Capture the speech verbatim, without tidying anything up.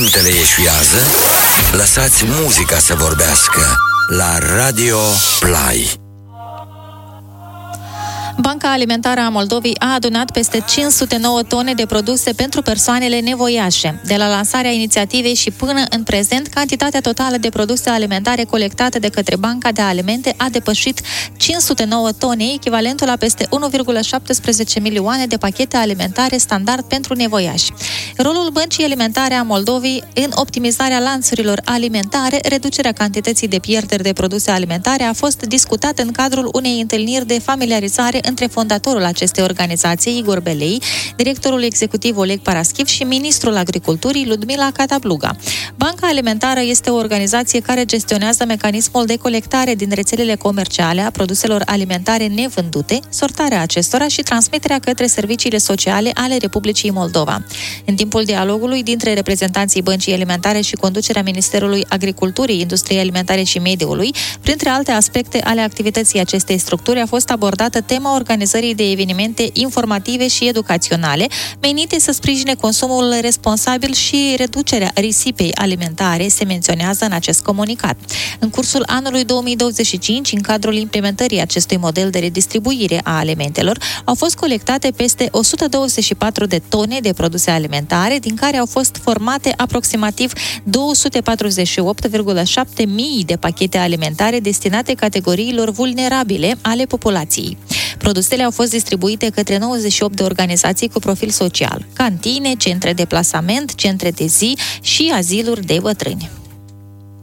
Cuvintele eșuează? Lăsați muzica să vorbească la Radio Play. Banca Alimentară a Moldovei a adunat peste cinci sute nouă tone de produse pentru persoanele nevoiașe. De la lansarea inițiativei și până în prezent, cantitatea totală de produse alimentare colectate de către Banca de Alimente a depășit cinci sute nouă tone, echivalentul la peste unu virgulă șaptesprezece milioane de pachete alimentare standard pentru nevoiași. Rolul Băncii Alimentare a Moldovei în optimizarea lanțurilor alimentare, reducerea cantității de pierderi de produse alimentare a fost discutat în cadrul unei întâlniri de familiarizare între fondatorul acestei organizații, Igor Belei, directorul executiv Oleg Paraschiv și ministrul agriculturii, Ludmila Catabluga. Banca Alimentară este o organizație care gestionează mecanismul de colectare din rețelele comerciale a produselor alimentare nevândute, sortarea acestora și transmiterea către serviciile sociale ale Republicii Moldova. În timpul dialogului dintre reprezentanții Băncii Alimentare și conducerea Ministerului Agriculturii, Industriei Alimentare și Mediului, printre alte aspecte ale activității acestei structuri, a fost abordată tema organizării de evenimente informative și educaționale menite să sprijine consumul responsabil și reducerea risipei alimentare, se menționează în acest comunicat. În cursul anului două mii douăzeci și cinci, în cadrul implementării acestui model de redistribuire a alimentelor, au fost colectate peste o sută douăzeci și patru de tone de produse alimentare, din care au fost formate aproximativ două sute patruzeci și opt virgulă șapte mii de pachete alimentare destinate categoriilor vulnerabile ale populației. Produsele au fost distribuite către nouăzeci și opt de organizații cu profil social, cantine, centre de plasament, centre de zi și aziluri de bătrâni.